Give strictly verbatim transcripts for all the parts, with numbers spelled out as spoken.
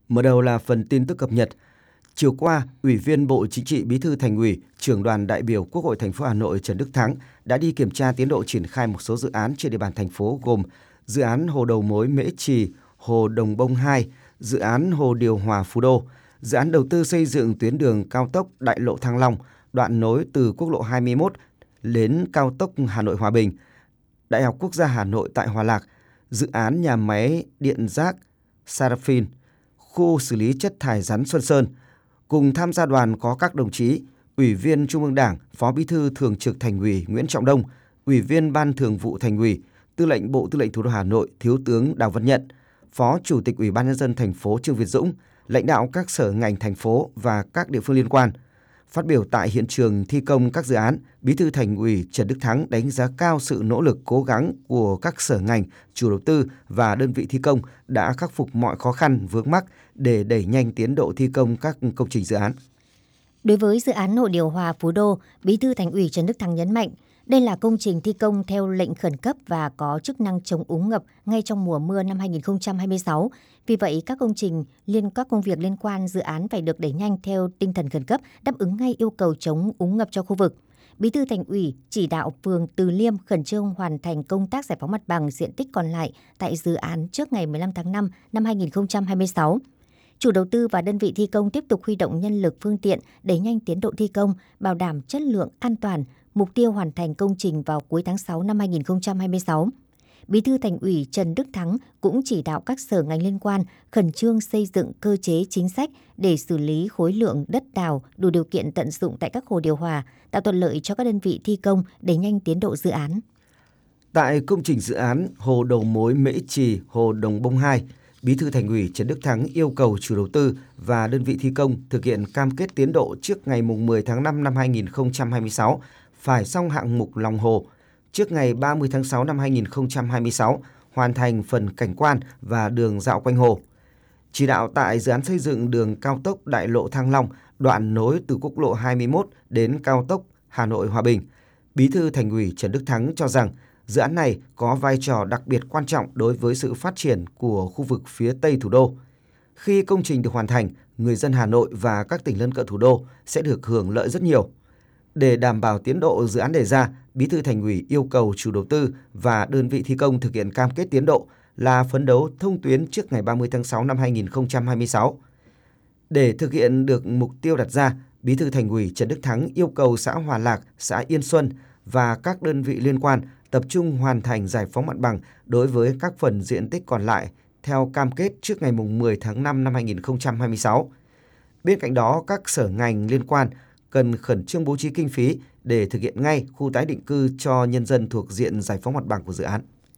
Mở đầu là phần tin tức cập nhật. Chiều qua, Ủy viên Bộ Chính trị, Bí thư Thành ủy, Trưởng đoàn đại biểu Quốc hội thành phố Hà Nội Trần Đức Thắng đã đi kiểm tra tiến độ triển khai một số dự án trên địa bàn thành phố gồm dự án hồ đầu mối Mễ Trì, hồ Đồng Bông hai, dự án hồ điều hòa Phú Đô, dự án đầu tư xây dựng tuyến đường cao tốc Đại lộ Thăng Long, đoạn nối từ quốc lộ hai mươi mốt đến cao tốc Hà Nội Hòa Bình, Đại học Quốc gia Hà Nội tại Hòa Lạc, dự án nhà máy điện rác Seraphim, khu xử lý chất thải rắn Xuân Sơn. Cùng tham gia đoàn có các đồng chí Ủy viên Trung ương Đảng, Phó Bí thư Thường trực Thành ủy Nguyễn Trọng Đông, Ủy viên Ban Thường vụ Thành ủy, Tư lệnh Bộ Tư lệnh Thủ đô Hà Nội Thiếu tướng Đào Văn Nhận, Phó Chủ tịch Ủy ban Nhân dân thành phố Trương Việt Dũng, lãnh đạo các sở ngành thành phố và các địa phương liên quan. Phát biểu tại hiện trường thi công các dự án, Bí thư Thành ủy Trần Đức Thắng đánh giá cao sự nỗ lực cố gắng của các sở ngành, chủ đầu tư và đơn vị thi công đã khắc phục mọi khó khăn vướng mắc để đẩy nhanh tiến độ thi công các công trình dự án. Đối với dự án hồ điều hòa Phú Đô, Bí thư Thành ủy Trần Đức Thắng nhấn mạnh, đây là công trình thi công theo lệnh khẩn cấp và có chức năng chống úng ngập ngay trong mùa mưa năm hai nghìn không trăm hai mươi sáu. Vì vậy, các công trình liên các công việc liên quan dự án phải được đẩy nhanh theo tinh thần khẩn cấp, đáp ứng ngay yêu cầu chống úng ngập cho khu vực. Bí thư Thành ủy chỉ đạo phường Từ Liêm khẩn trương hoàn thành công tác giải phóng mặt bằng diện tích còn lại tại dự án trước ngày mười lăm tháng năm năm hai nghìn không trăm hai mươi sáu. Chủ đầu tư và đơn vị thi công tiếp tục huy động nhân lực phương tiện đẩy nhanh tiến độ thi công, bảo đảm chất lượng an toàn, mục tiêu hoàn thành công trình vào cuối tháng sáu năm hai nghìn không trăm hai mươi sáu. Bí thư Thành ủy Trần Đức Thắng cũng chỉ đạo các sở ngành liên quan khẩn trương xây dựng cơ chế chính sách để xử lý khối lượng đất đào đủ điều kiện tận dụng tại các hồ điều hòa, tạo thuận lợi cho các đơn vị thi công đẩy nhanh tiến độ dự án. Tại công trình dự án hồ đầu mối Mễ Trì, hồ Đồng Bông hai, Bí thư Thành ủy Trần Đức Thắng yêu cầu chủ đầu tư và đơn vị thi công thực hiện cam kết tiến độ trước ngày mười tháng năm năm hai nghìn không trăm hai mươi sáu, phải xong hạng mục lòng hồ, trước ngày ba mươi tháng sáu năm hai nghìn không trăm hai mươi sáu, hoàn thành phần cảnh quan và đường dạo quanh hồ. Chỉ đạo tại dự án xây dựng đường cao tốc Đại lộ Thăng Long, đoạn nối từ quốc lộ hai mươi mốt đến cao tốc Hà Nội Hòa Bình, Bí thư Thành ủy Trần Đức Thắng cho rằng dự án này có vai trò đặc biệt quan trọng đối với sự phát triển của khu vực phía Tây thủ đô. Khi công trình được hoàn thành, người dân Hà Nội và các tỉnh lân cận thủ đô sẽ được hưởng lợi rất nhiều. Để đảm bảo tiến độ dự án đề ra, Bí thư Thành ủy yêu cầu chủ đầu tư và đơn vị thi công thực hiện cam kết tiến độ là phấn đấu thông tuyến trước ngày ba mươi tháng sáu năm hai nghìn không trăm hai mươi sáu. Để thực hiện được mục tiêu đặt ra, Bí thư Thành ủy Trần Đức Thắng yêu cầu xã Hòa Lạc, xã Yên Xuân và các đơn vị liên quan tập trung hoàn thành giải phóng mặt bằng đối với các phần diện tích còn lại theo cam kết trước ngày mười tháng năm năm hai nghìn không trăm hai mươi sáu. Bên cạnh đó, các sở ngành liên quan cần khẩn trương bố trí kinh phí để thực hiện ngay khu tái định cư cho nhân dân thuộc diện giải phóng mặt bằng của dự án.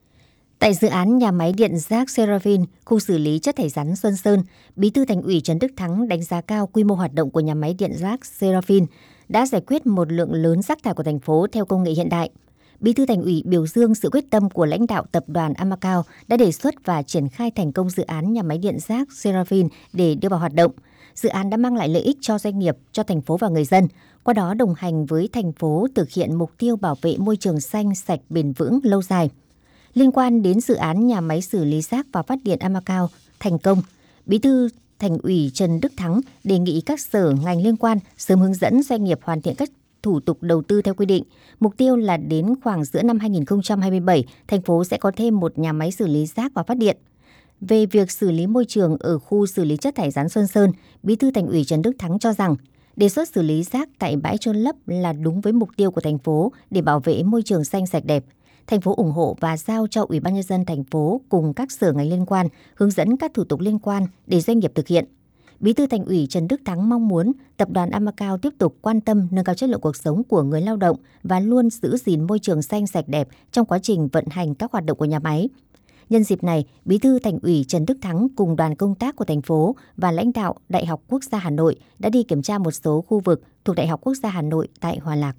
Tại dự án nhà máy điện rác Seraphim, khu xử lý chất thải rắn Xuân Sơn, Bí thư Thành ủy Trần Đức Thắng đánh giá cao quy mô hoạt động của nhà máy điện rác Seraphim đã giải quyết một lượng lớn rác thải của thành phố theo công nghệ hiện đại. Bí thư Thành ủy biểu dương sự quyết tâm của lãnh đạo tập đoàn Amacao đã đề xuất và triển khai thành công dự án nhà máy điện rác Seraphim để đưa vào hoạt động. Dự án đã mang lại lợi ích cho doanh nghiệp, cho thành phố và người dân, qua đó đồng hành với thành phố thực hiện mục tiêu bảo vệ môi trường xanh, sạch, bền vững, lâu dài. Liên quan đến dự án nhà máy xử lý rác và phát điện Amacao thành công, Bí thư Thành ủy Trần Đức Thắng đề nghị các sở ngành liên quan sớm hướng dẫn doanh nghiệp hoàn thiện các thủ tục đầu tư theo quy định. Mục tiêu là đến khoảng giữa năm hai nghìn không trăm hai mươi bảy, thành phố sẽ có thêm một nhà máy xử lý rác và phát điện. Về việc xử lý môi trường ở khu xử lý chất thải rắn Xuân Sơn, Bí thư Thành ủy Trần Đức Thắng cho rằng đề xuất xử lý rác tại bãi chôn lấp là đúng với mục tiêu của thành phố để bảo vệ môi trường xanh sạch đẹp. Thành phố ủng hộ và giao cho Ủy ban Nhân dân thành phố cùng các sở ngành liên quan hướng dẫn các thủ tục liên quan để doanh nghiệp thực hiện. Bí thư Thành ủy Trần Đức Thắng mong muốn tập đoàn Amacao tiếp tục quan tâm nâng cao chất lượng cuộc sống của người lao động và luôn giữ gìn môi trường xanh sạch đẹp trong quá trình vận hành các hoạt động của nhà máy. Nhân dịp này, Bí thư Thành ủy Trần Đức Thắng cùng đoàn công tác của thành phố và lãnh đạo Đại học Quốc gia Hà Nội đã đi kiểm tra một số khu vực thuộc Đại học Quốc gia Hà Nội tại Hòa Lạc.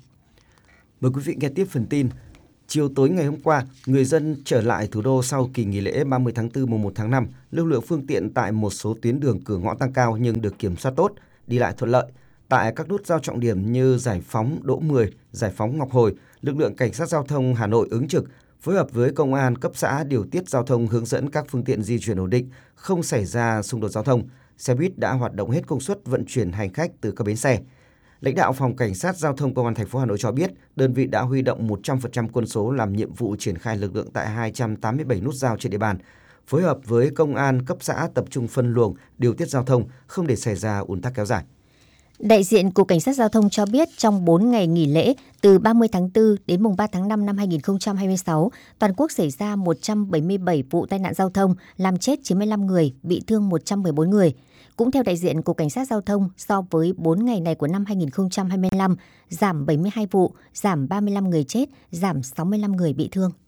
Mời quý vị nghe tiếp phần tin. Chiều tối ngày hôm qua, người dân trở lại thủ đô sau kỳ nghỉ lễ ba mươi tháng tư mùng một tháng năm, lưu lượng phương tiện tại một số tuyến đường cửa ngõ tăng cao nhưng được kiểm soát tốt, đi lại thuận lợi. Tại các nút giao trọng điểm như Giải phóng Đỗ mười, Giải phóng Ngọc Hồi, lực lượng cảnh sát giao thông Hà Nội ứng trực, phối hợp với công an cấp xã điều tiết giao thông hướng dẫn các phương tiện di chuyển ổn định, không xảy ra xung đột giao thông, xe buýt đã hoạt động hết công suất vận chuyển hành khách từ các bến xe. Lãnh đạo Phòng Cảnh sát Giao thông Công an thành phố Hà Nội cho biết, đơn vị đã huy động một trăm phần trăm quân số làm nhiệm vụ triển khai lực lượng tại hai trăm tám mươi bảy nút giao trên địa bàn, phối hợp với công an cấp xã tập trung phân luồng, điều tiết giao thông, không để xảy ra ùn tắc kéo dài. Đại diện Cục Cảnh sát Giao thông cho biết trong bốn ngày nghỉ lễ từ ba mươi tháng tư đến mùng ba tháng năm năm hai nghìn không trăm hai mươi sáu, toàn quốc xảy ra một trăm bảy mươi bảy vụ tai nạn giao thông, làm chết chín mươi lăm người, bị thương một trăm mười bốn người. Cũng theo đại diện Cục Cảnh sát Giao thông, so với bốn ngày này của năm hai nghìn không trăm hai mươi lăm, giảm bảy mươi hai vụ, giảm ba mươi lăm người chết, giảm sáu mươi lăm người bị thương.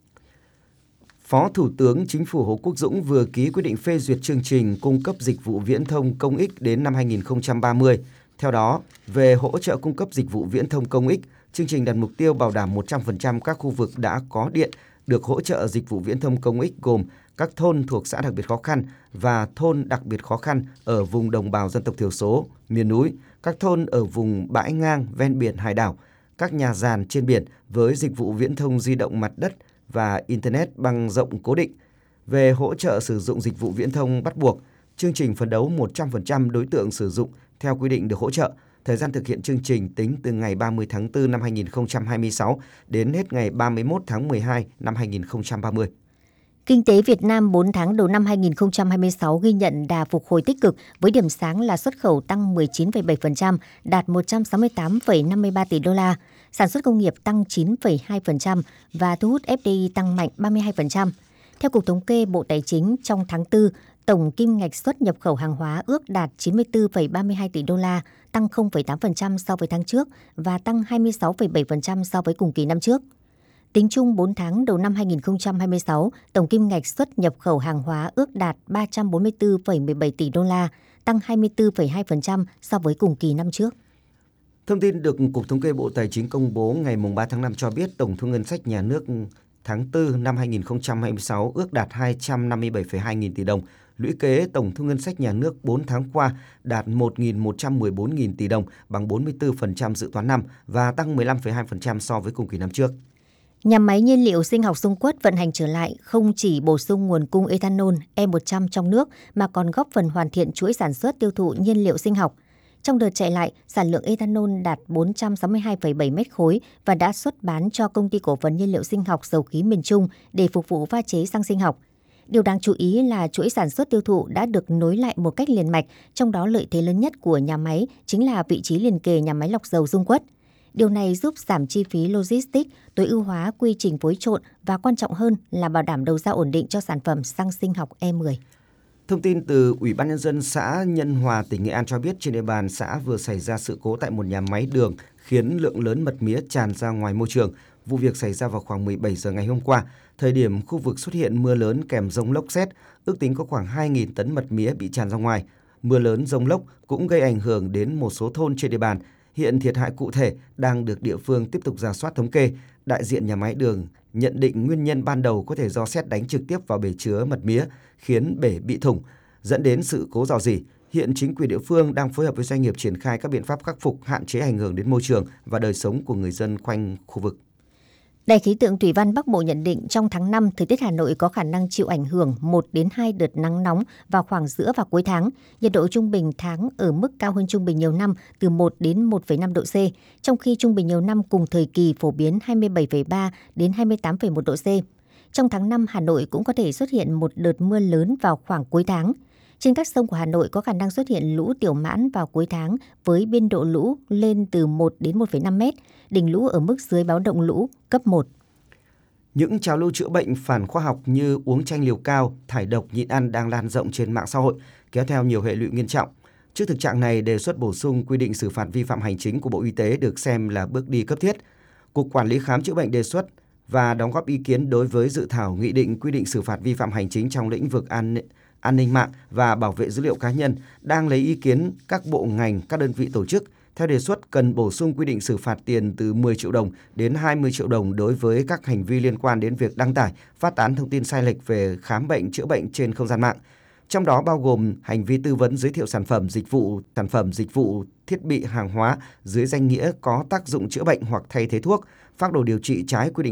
Phó Thủ tướng Chính phủ Hồ Quốc Dũng vừa ký quyết định phê duyệt chương trình cung cấp dịch vụ viễn thông công ích đến năm hai nghìn không trăm ba mươi. Theo đó, về hỗ trợ cung cấp dịch vụ viễn thông công ích, chương trình đặt mục tiêu bảo đảm một trăm phần trăm các khu vực đã có điện được hỗ trợ dịch vụ viễn thông công ích gồm các thôn thuộc xã đặc biệt khó khăn và thôn đặc biệt khó khăn ở vùng đồng bào dân tộc thiểu số, miền núi, các thôn ở vùng bãi ngang, ven biển, hải đảo, các nhà giàn trên biển với dịch vụ viễn thông di động mặt đất và Internet băng rộng cố định. Về hỗ trợ sử dụng dịch vụ viễn thông bắt buộc, chương trình phấn đấu một trăm phần trăm đối tượng sử dụng theo quy định được hỗ trợ. Thời gian thực hiện chương trình tính từ ngày ba mươi tháng tư năm hai nghìn không trăm hai mươi sáu đến hết ngày ba mươi mốt tháng mười hai năm hai nghìn không trăm ba mươi. Kinh tế Việt Nam bốn tháng đầu năm hai nghìn không trăm hai mươi sáu ghi nhận đà phục hồi tích cực với điểm sáng là xuất khẩu tăng mười chín phẩy bảy phần trăm, đạt một trăm sáu mươi tám phẩy năm mươi ba tỷ đô la, sản xuất công nghiệp tăng chín phẩy hai phần trăm và thu hút ép đê i tăng mạnh ba mươi hai phần trăm. Theo Cục Thống kê Bộ Tài chính, trong tháng tư, tổng kim ngạch xuất nhập khẩu hàng hóa ước đạt chín mươi tư phẩy ba mươi hai tỷ đô la, tăng không phẩy tám phần trăm so với tháng trước và tăng hai mươi sáu phẩy bảy phần trăm so với cùng kỳ năm trước. Tính chung bốn tháng đầu năm hai nghìn không trăm hai mươi sáu, tổng kim ngạch xuất nhập khẩu hàng hóa ước đạt ba trăm bốn mươi tư phẩy mười bảy tỷ đô la, tăng hai mươi tư phẩy hai phần trăm so với cùng kỳ năm trước. Thông tin được Cục Thống kê Bộ Tài chính công bố ngày ba tháng năm cho biết tổng thu ngân sách nhà nước tháng tư năm hai nghìn không trăm hai mươi sáu ước đạt hai trăm năm mươi bảy phẩy hai nghìn tỷ đồng. Lũy kế tổng thu ngân sách nhà nước bốn tháng qua đạt một nghìn một trăm mười bốn nghìn tỷ đồng, bằng bốn mươi tư phần trăm dự toán năm và tăng mười lăm phẩy hai phần trăm so với cùng kỳ năm trước. Nhà máy nhiên liệu sinh học Dung Quất vận hành trở lại không chỉ bổ sung nguồn cung ethanol E một trăm trong nước mà còn góp phần hoàn thiện chuỗi sản xuất tiêu thụ nhiên liệu sinh học. Trong đợt chạy lại, sản lượng ethanol đạt bốn trăm sáu mươi hai phẩy bảy mét khối và đã xuất bán cho Công ty Cổ phần Nhiên liệu Sinh học Dầu khí miền Trung để phục vụ pha chế xăng sinh học. Điều đáng chú ý là chuỗi sản xuất tiêu thụ đã được nối lại một cách liền mạch, trong đó lợi thế lớn nhất của nhà máy chính là vị trí liền kề nhà máy lọc dầu Dung Quất. Điều này giúp giảm chi phí logistics, tối ưu hóa quy trình phối trộn và quan trọng hơn là bảo đảm đầu ra ổn định cho sản phẩm xăng sinh học E mười. Thông tin từ Ủy ban Nhân dân xã Nhân Hòa, tỉnh Nghệ An cho biết trên địa bàn xã vừa xảy ra sự cố tại một nhà máy đường khiến lượng lớn mật mía tràn ra ngoài môi trường. Vụ việc xảy ra vào khoảng mười bảy giờ ngày hôm qua, thời điểm khu vực xuất hiện mưa lớn kèm dông lốc sét, ước tính có khoảng hai nghìn tấn mật mía bị tràn ra ngoài. Mưa lớn dông lốc cũng gây ảnh hưởng đến một số thôn trên địa bàn. Hiện thiệt hại cụ thể đang được địa phương tiếp tục rà soát thống kê. Đại diện nhà máy đường nhận định nguyên nhân ban đầu có thể do sét đánh trực tiếp vào bể chứa mật mía, khiến bể bị thủng, dẫn đến sự cố rò rỉ. Hiện chính quyền địa phương đang phối hợp với doanh nghiệp triển khai các biện pháp khắc phục, hạn chế ảnh hưởng đến môi trường và đời sống của người dân quanh khu vực. Đài khí tượng thủy văn Bắc Bộ nhận định trong tháng năm, thời tiết Hà Nội có khả năng chịu ảnh hưởng một đến hai đợt nắng nóng vào khoảng giữa và cuối tháng. Nhiệt độ trung bình tháng ở mức cao hơn trung bình nhiều năm từ một đến một phẩy năm độ C, trong khi trung bình nhiều năm cùng thời kỳ phổ biến hai mươi bảy phẩy ba đến hai mươi tám phẩy một độ C. Trong tháng năm, Hà Nội cũng có thể xuất hiện một đợt mưa lớn vào khoảng cuối tháng. Trên các sông của Hà Nội có khả năng xuất hiện lũ tiểu mãn vào cuối tháng với biên độ lũ lên từ một đến một phẩy năm mét, đỉnh lũ ở mức dưới báo động lũ cấp một. Những trào lưu chữa bệnh phản khoa học như uống chanh liều cao, thải độc nhịn ăn đang lan rộng trên mạng xã hội, kéo theo nhiều hệ lụy nghiêm trọng. Trước thực trạng này, đề xuất bổ sung quy định xử phạt vi phạm hành chính của Bộ Y tế được xem là bước đi cấp thiết. Cục Quản lý Khám chữa bệnh đề xuất và đóng góp ý kiến đối với dự thảo nghị định quy định xử phạt vi phạm hành chính trong lĩnh vực an an ninh mạng và bảo vệ dữ liệu cá nhân, đang lấy ý kiến các bộ ngành, các đơn vị tổ chức. Theo đề xuất, cần bổ sung quy định xử phạt tiền từ mười triệu đồng đến hai mươi triệu đồng đối với các hành vi liên quan đến việc đăng tải, phát tán thông tin sai lệch về khám bệnh, chữa bệnh trên không gian mạng. Trong đó bao gồm hành vi tư vấn giới thiệu sản phẩm, dịch vụ, sản phẩm, dịch vụ, thiết bị, hàng hóa dưới danh nghĩa có tác dụng chữa bệnh hoặc thay thế thuốc, phác đồ điều trị trái quy định